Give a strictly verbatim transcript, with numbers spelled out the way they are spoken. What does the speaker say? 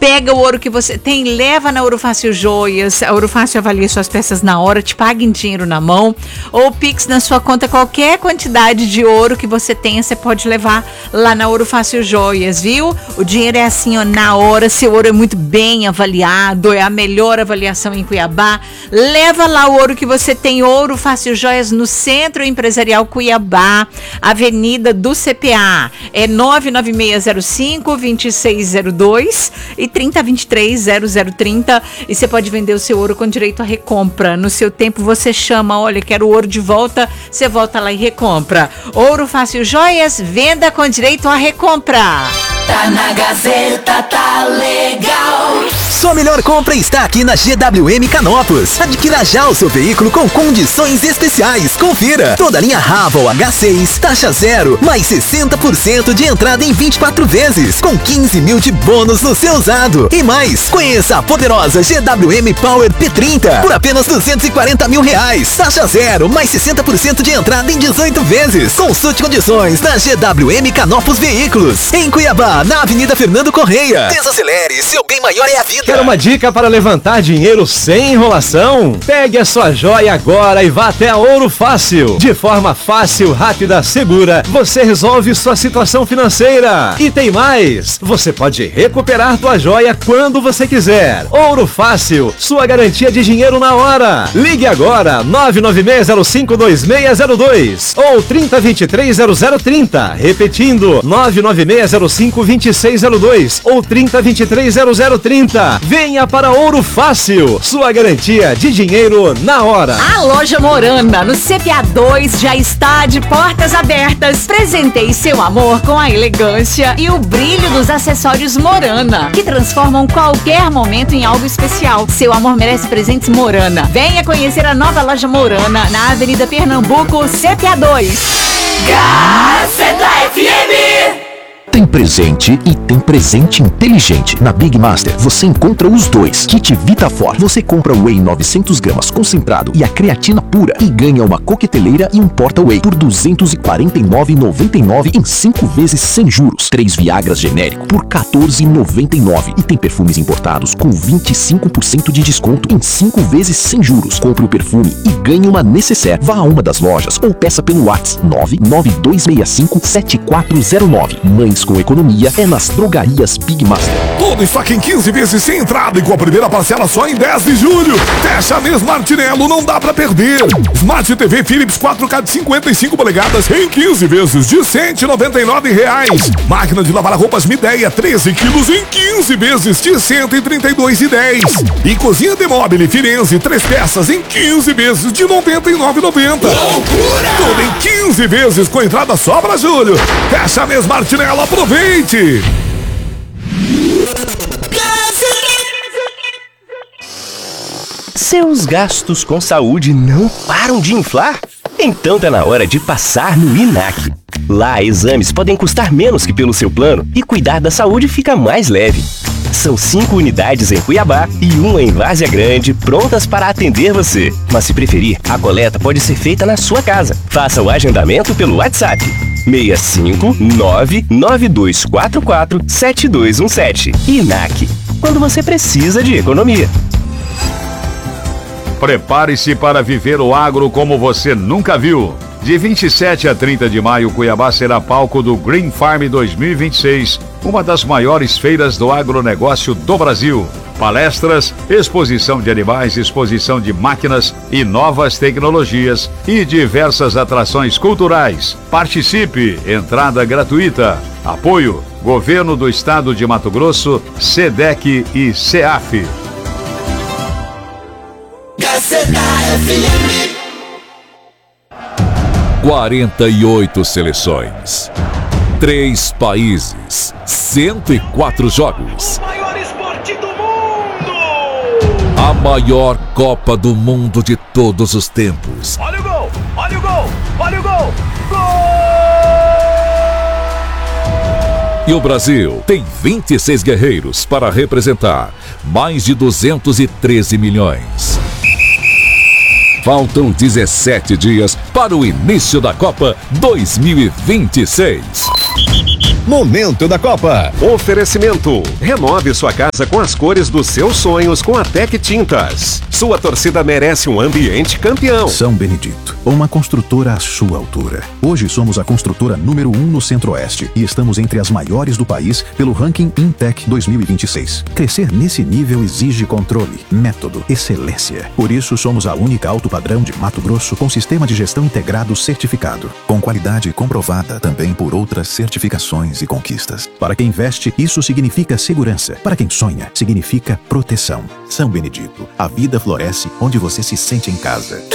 Pega o ouro que você tem, leva na Ouro Fácil Joias. A Ouro Fácil avalia suas peças na hora, te paga em dinheiro na mão, ou Pix na sua conta. Qualquer quantidade de ouro que você tenha, você pode levar lá na Ouro Fácil Joias, viu? O dinheiro é assim, ó, na hora. Seu ouro é muito bem avaliado, é a melhor avaliação em Cuiabá. Leva lá o ouro que você tem. Ouro Fácil Joias no Centro Empresarial Cuiabá, Avenida do C P A. É nove nove seis zero cinco, dois seis zero dois e trinta, vinte e três, zero zero trinta. E você pode vender o seu ouro com direito à recompra. No seu tempo você chama, olha, quero o ouro de volta, você volta lá e recompra. Ouro Fácil Joias, venda com direito à recompra. Tá na Gazeta, tá legal. Sua melhor compra está aqui na G W M Canopus. Adquira já o seu veículo com condições especiais. Confira. Toda a linha Raval H seis, taxa zero, mais sessenta por cento de entrada em vinte e quatro vezes, com quinze mil de bônus no seu usado. E mais, conheça a poderosa G W M Power P trinta por apenas duzentos e quarenta mil reais. Taxa zero, mais sessenta por cento de entrada em dezoito vezes. Consulte condições na G W M Canopus Veículos. Em Cuiabá, na Avenida Fernando Correia. Desacelere, seu bem maior é a vida. Quer uma dica para levantar dinheiro sem enrolação? Pegue a sua joia agora e vá até a Ouro Fácil. De forma fácil, rápida, segura, você resolve sua situação financeira. E tem mais, você pode recuperar tua joia quando você quiser. Ouro Fácil, sua garantia de dinheiro na hora. Ligue agora, nove nove seis zero cinco, dois seis zero dois ou trinta, vinte e três, zero zero trinta. Repetindo, nove nove seis zero cinco, dois seis zero dois ou trinta, vinte e três, zero zero trinta. Venha para Ouro Fácil, sua garantia de dinheiro na hora. A loja Morana, no C P A dois, já está de portas abertas. Presenteie seu amor com a elegância e o brilho dos acessórios Morana, que transformam qualquer momento em algo especial. Seu amor merece presentes Morana. Venha conhecer a nova loja Morana, na Avenida Pernambuco, C P A dois. Gazeta F M. Tem presente e tem presente inteligente. Na Big Master você encontra os dois. Kit Vitafor. Você compra o Whey novecentos gramas concentrado e a creatina pura e ganha uma coqueteleira e um porta-whey por duzentos e quarenta e nove reais e noventa e nove centavos em cinco vezes sem juros. Três Viagras genérico por quatorze reais e noventa e nove centavos. E tem perfumes importados com vinte e cinco por cento de desconto em cinco vezes sem juros. Compre o perfume e ganhe uma necessaire. Vá a uma das lojas ou peça pelo WhatsApp nove nove dois seis cinco, sete quatro zero nove. Mães com economia é nas drogarias Big Master. Tudo está aqui em quinze vezes sem entrada e com a primeira parcela só em dez de julho. Fecha mesmo, Martinello, não dá pra perder. Smart T V Philips quatro K de cinquenta e cinco polegadas em quinze vezes de cento e noventa e nove reais. Máquina de lavar roupas Midea treze quilos em quinze vezes de cento e trinta e dois reais e dez centavos. E cozinha Demobile Firenze três peças em quinze vezes de noventa e nove reais e noventa centavos. Loucura! Tudo em quinze vezes com entrada só pra julho. Fecha mesmo, Martinello, aproveite! Seus gastos com saúde não param de inflar? Então tá na hora de passar no I N A C. Lá, exames podem custar menos que pelo seu plano e cuidar da saúde fica mais leve. São cinco unidades em Cuiabá e uma em Várzea Grande prontas para atender você. Mas se preferir, a coleta pode ser feita na sua casa. Faça o agendamento pelo WhatsApp seis cinco nove nove dois quatro quatro sete dois um sete. I N A C, quando você precisa de economia. Prepare-se para viver o agro como você nunca viu. De vinte e sete a trinta de maio, Cuiabá será palco do Green Farm dois mil e vinte e seis, uma das maiores feiras do agronegócio do Brasil. Palestras, exposição de animais, exposição de máquinas e novas tecnologias e diversas atrações culturais. Participe, entrada gratuita. Apoio, Governo do Estado de Mato Grosso, SEDEC e SEAF. Gazeta F M. quarenta e oito seleções, três países, cento e quatro jogos. O maior esporte do mundo! A maior Copa do Mundo de todos os tempos. Olha o gol! Olha o gol! Olha o gol! Gol! E o Brasil tem vinte e seis guerreiros para representar mais de duzentos e treze milhões. Faltam dezessete dias para o início da Copa dois mil e vinte e seis. Momento da Copa. Oferecimento. Renove sua casa com as cores dos seus sonhos com a Tec Tintas. Sua torcida merece um ambiente campeão. São Benedito, uma construtora à sua altura. Hoje somos a construtora número um no Centro-Oeste e estamos entre as maiores do país pelo ranking Intec dois mil e vinte e seis. Crescer nesse nível exige controle, método, excelência. Por isso somos a única alto padrão de Mato Grosso com sistema de gestão integrado certificado, com qualidade comprovada também por outras certificações e conquistas. Para quem investe, isso significa segurança. Para quem sonha, significa proteção. São Benedito, a vida floresce onde você se sente em casa.